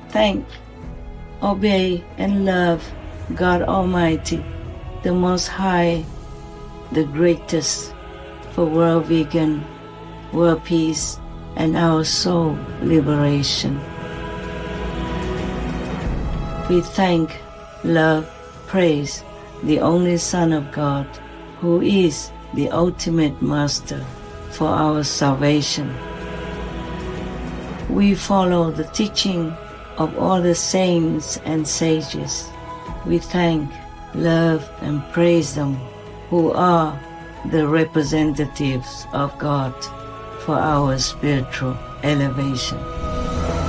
thank, obey, and love God Almighty, the Most High, the greatest, for world vegan, world peace, and our soul liberation. We thank, love, praise the only Son of God, who is the ultimate Master for our salvation. We follow the teaching of all the saints and sages. We thank, love, and praise them, who are the representatives of God for our spiritual elevation.